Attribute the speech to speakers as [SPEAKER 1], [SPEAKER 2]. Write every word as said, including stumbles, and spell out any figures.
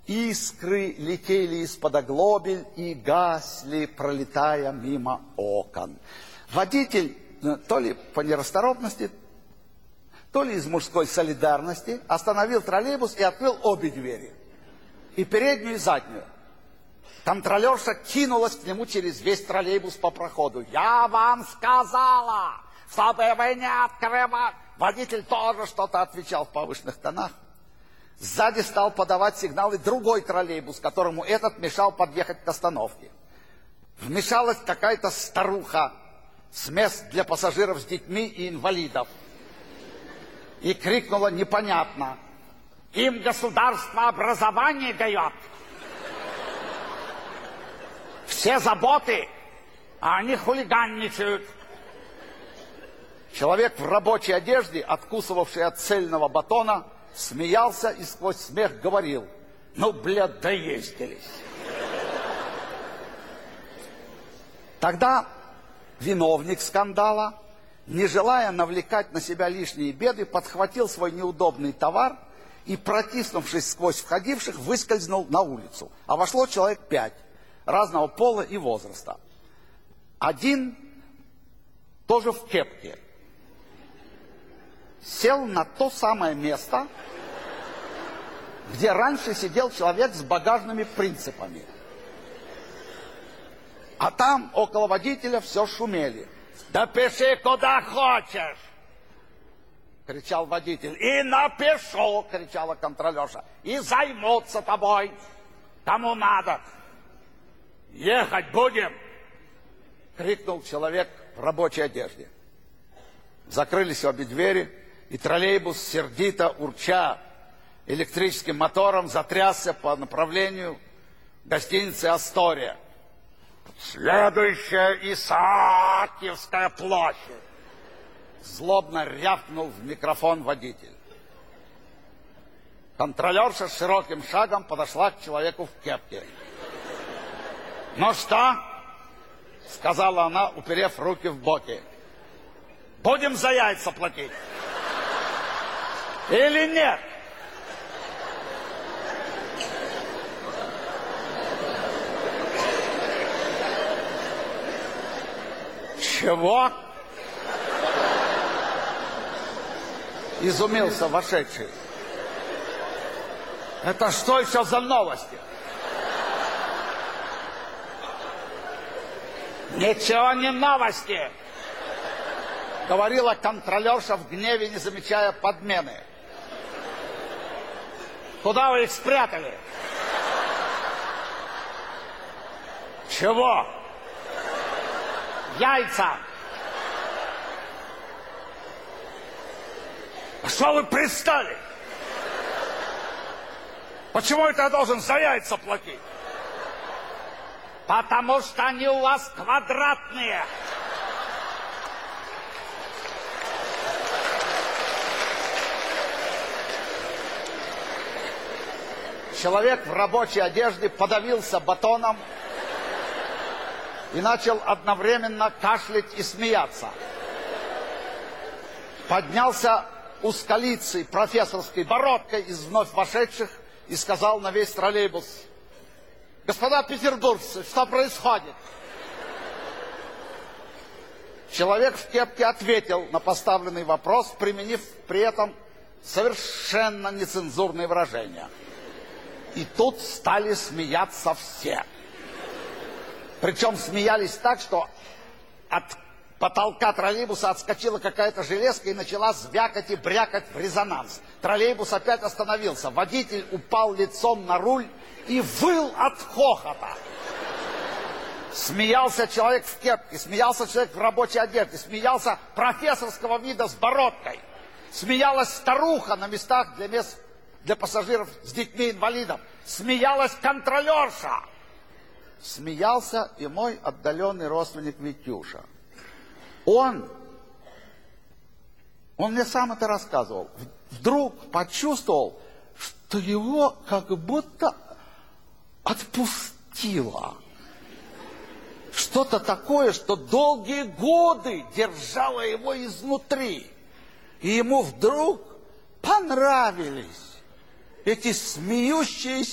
[SPEAKER 1] Искры летели из-под оглобель и гасли, пролетая мимо окон. Водитель, то ли по нерасторопности, то ли из мужской солидарности, остановил троллейбус и открыл обе двери. И переднюю, и заднюю. Контролерша кинулась к нему через весь троллейбус по проходу. «Я вам сказала, чтобы вы не открывали!» Водитель тоже что-то отвечал в повышенных тонах. Сзади стал подавать сигналы другой троллейбус, которому этот мешал подъехать к остановке. Вмешалась какая-то старуха с мест для пассажиров с детьми и инвалидов. И крикнула непонятно: «Им государство образование дает. Все заботы, а они хулиганничают». Человек в рабочей одежде, откусывавший от цельного батона, смеялся и сквозь смех говорил: «Ну, блядь, доездились». Тогда виновник скандала, не желая навлекать на себя лишние беды, подхватил свой неудобный товар и, протиснувшись сквозь входивших, выскользнул на улицу. А вошло человек пять, разного пола и возраста. Один тоже в кепке сел на то самое место, где раньше сидел человек с багажными принципами. А там, около водителя, все шумели. «Да пиши куда хочешь!» — кричал водитель. «И напишу!» — кричала контролерша. «И займутся тобой, кому надо!» «Ехать будем!» — крикнул человек в рабочей одежде. Закрылись обе двери, и троллейбус, сердито урча электрическим мотором, затрясся по направлению гостиницы «Астория». «Следующая Исаакиевская площадь!» Злобно рявкнул в микрофон водитель. Контролерша широким шагом подошла к человеку в кепке. «Ну что?» — сказала она, уперев руки в боки. «Будем за яйца платить? Или нет?» «Чего?» — изумился вошедший. «Это что еще за новости?» «Ничего не новости!» — говорила контролерша в гневе, не замечая подмены. «Куда вы их спрятали?» «Чего?» «Яйца!» «А что вы пристали? Почему это я должен за яйца платить?» «Потому что они у вас квадратные!» Человек в рабочей одежде подавился батоном и начал одновременно кашлять и смеяться. Поднялся узколицей профессорской бородкой из вновь вошедших и сказал на весь троллейбус: «Господа петербуржцы, что происходит?» Человек в кепке ответил на поставленный вопрос, применив при этом совершенно нецензурные выражения. И тут стали смеяться все. Причем смеялись так, что от потолка троллейбуса отскочила какая-то железка и начала звякать и брякать в резонанс. Троллейбус опять остановился. Водитель упал лицом на руль и выл от хохота. Смеялся человек в кепке, смеялся человек в рабочей одежде, смеялся профессорского вида с бородкой. Смеялась старуха на местах для мест для пассажиров с детьми-инвалидов. Смеялась контролерша. Смеялся и мой отдаленный родственник Витюша. Он, он мне сам это рассказывал, вдруг почувствовал, что его как будто отпустило. Что-то такое, что долгие годы держало его изнутри. И ему вдруг понравились эти смеющиеся